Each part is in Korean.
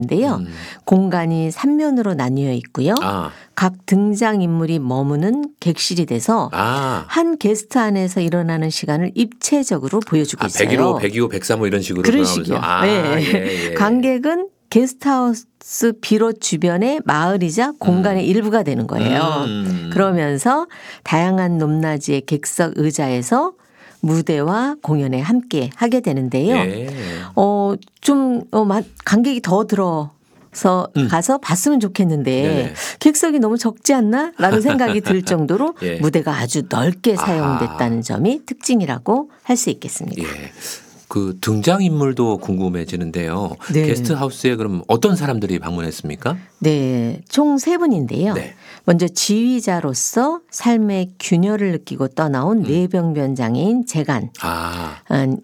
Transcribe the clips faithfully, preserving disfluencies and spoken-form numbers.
인데요. 음. 공간이 삼면으로 나뉘어 있고요. 아. 각 등장인물이 머무는 객실이 돼서 아. 한 게스트 안에서 일어나는 시간을 입체적으로 보여주고 아, 있어요. 백일오, 백이오, 백삼 뭐 이런 식으로 그런 돌아가면서. 식이요. 아, 예. 예, 예. 관객은 게스트하우스 비롯 주변의 마을이자 공간의 음. 일부가 되는 거예요. 음. 그러면서 다양한 높낮이의 객석 의자에서 무대와 공연에 함께 하게 되는데요. 예. 어, 좀 어, 관객이 더 들어서 음. 가서 봤으면 좋겠는데 네네. 객석이 너무 적지 않나? 라는 생각이 들 정도로 예. 무대가 아주 넓게 아하. 사용됐다는 점이 특징이라고 할 수 있겠습니다. 예. 그 등장인물도 궁금해지는데요. 네. 게스트하우스에 그럼 어떤 사람들이 방문했습니까? 네, 총 세 분인데요. 네. 먼저 지휘자로서 삶의 균열을 느끼고 떠나온 음. 뇌병변 장애인 재간이 아.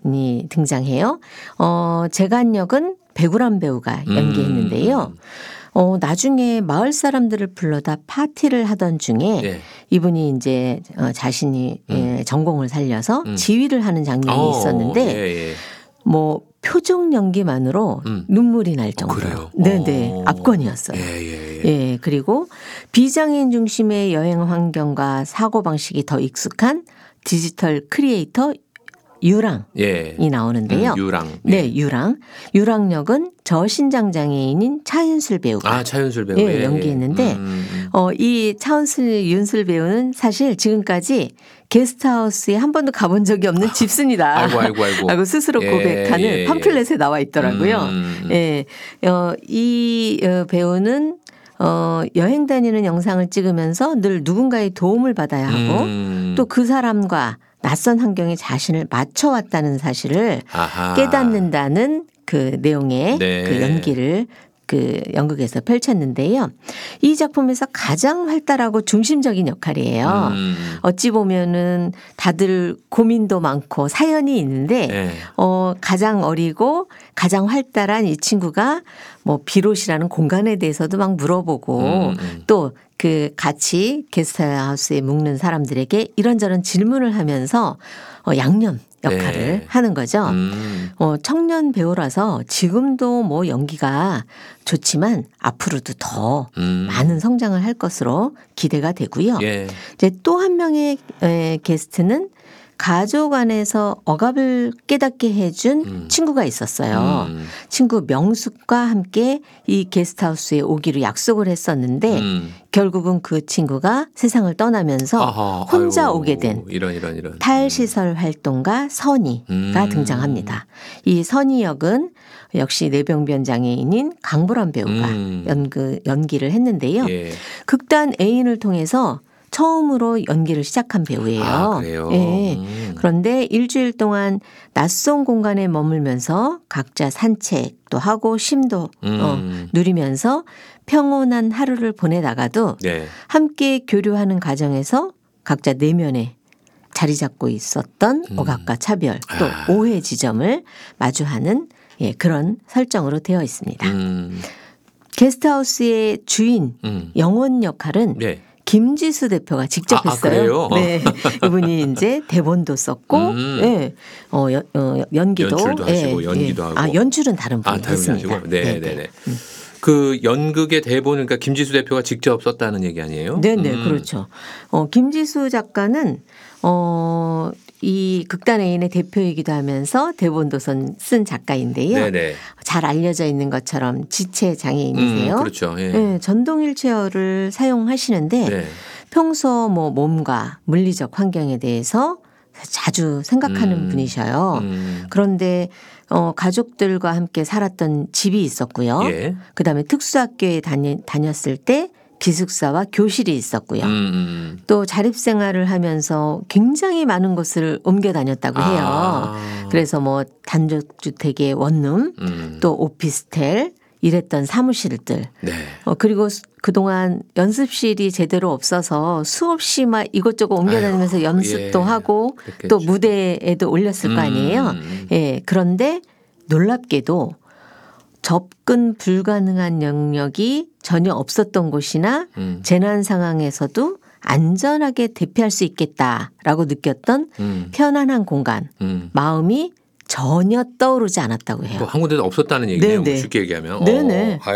등장해요. 어, 재간 역은 배구란 배우가 연기했는데요. 음. 어, 나중에 마을 사람들을 불러다 파티를 하던 중에 예. 이분이 이제 어, 자신이 음. 예, 전공을 살려서 음. 지휘를 하는 장면이 어, 있었는데 예, 예. 뭐 표정 연기만으로 음. 눈물이 날 어, 정도로 그래요? 네네 어. 압권이었어요. 예, 예, 예. 예, 그리고 비장애인 중심의 여행 환경과 사고 방식이 더 익숙한 디지털 크리에이터 유랑이 예. 나오는데요. 음, 유랑. 네, 예. 유랑. 유랑 역은 저신장 장애인인 차윤술 배우가 아, 차윤술 배우. 예, 연기했는데 음. 어, 이 차은슬 윤슬 배우는 사실 지금까지 게스트하우스에 한 번도 가본 적이 없는 집순이다. 아이고, 아이고, 아이고. 라고 스스로 예, 고백하는 예, 예. 팜플렛에 나와 있더라고요. 음. 예, 어, 이 어, 배우는 어, 여행 다니는 영상을 찍으면서 늘 누군가의 도움을 받아야 하고 음. 또 그 사람과 낯선 환경에 자신을 맞춰왔다는 사실을 아하. 깨닫는다는 그 내용의 네. 그 연기를 그 연극에서 펼쳤는데요. 이 작품에서 가장 활달하고 중심적인 역할이에요. 음. 어찌 보면은 다들 고민도 많고 사연이 있는데 예. 어, 가장 어리고 가장 활달한 이 친구가 뭐 비롯이라는 공간에 대해서도 막 물어보고 음, 음. 또 그 같이 게스트하우스에 묵는 사람들에게 이런저런 질문을 하면서 어, 양념 역할을 네. 하는 거죠. 음. 어, 청년 배우라서 지금도 뭐 연기가 좋지만 앞으로도 더 음. 많은 성장을 할 것으로 기대가 되고요. 예. 이제 또 한 명의 에, 게스트는 가족 안에서 억압을 깨닫게 해준 음. 친구가 있었어요. 음. 친구 명숙과 함께 이 게스트하우스에 오기로 약속을 했었는데 음. 결국은 그 친구가 세상을 떠나면서 아하, 혼자 아이고, 오게 된 이런 이런 이런. 탈시설 활동가 선희가 음. 등장합니다. 이 선희 역은 역시 뇌병변 장애인인 강보람 배우가 음. 연그, 연기를 했는데요. 예. 극단 애인을 통해서 처음으로 연기를 시작한 배우예요. 아, 그래요? 예. 음. 그런데 일주일 동안 낯선 공간에 머물면서 각자 산책도 하고 쉼도 음. 어, 누리면서 평온한 하루를 보내다가도 네. 함께 교류하는 과정에서 각자 내면에 자리 잡고 있었던 음. 억압과 차별 또 아. 오해 지점을 마주하는 예, 그런 설정으로 되어 있습니다. 음. 게스트하우스의 주인 음. 영원 역할은 네. 김지수 대표가 직접 아, 아, 했어요. 그래요? 네, 이분이 이제 대본도 썼고, 음. 예, 어, 연, 어, 연기도 연출도 하시고 연기도 하고. 아, 연출은 다른 분이 아, 다른 했습니다. 하시고. 네, 네, 네. 그 연극의 대본을 그러니까 김지수 대표가 직접 썼다는 얘기 아니에요? 네, 네, 음. 그렇죠. 어, 김지수 작가는 어, 이 극단 애인의 대표이기도 하면서 대본도 쓴, 쓴 작가인데요. 네, 네. 잘 알려져 있는 것처럼 지체 장애인이세요. 음, 그렇죠. 예. 네, 전동 휠체어를 사용하시는데 네. 평소 뭐 몸과 물리적 환경에 대해서 자주 생각하는 음. 분이셔요. 음. 그런데 어, 가족들과 함께 살았던 집이 있었고요. 예. 그다음에 특수학교에 다니, 다녔을 때 기숙사와 교실이 있었고요. 음, 음. 또 자립생활을 하면서 굉장히 많은 곳을 옮겨 다녔다고 해요. 아. 그래서 뭐 단독주택의 원룸 음. 또 오피스텔 이랬던 사무실들 네. 어, 그리고 수- 그동안 연습실이 제대로 없어서 수없이 막 이것저것 옮겨다니면서 아이고, 연습도 예. 하고 그랬겠죠. 또 무대에도 올렸을 거 아니에요. 음. 예. 그런데 놀랍게도 접근 불가능한 영역이 전혀 없었던 곳이나 음. 재난 상황에서도 안전하게 대피할 수 있겠다라고 느꼈던 음. 편안한 공간, 음. 마음이 전혀 떠오르지 않았다고 해요. 뭐 한 군데도 없었다는 얘기네요. 뭐 네네. 쉽게 얘기하면. 네네. 어,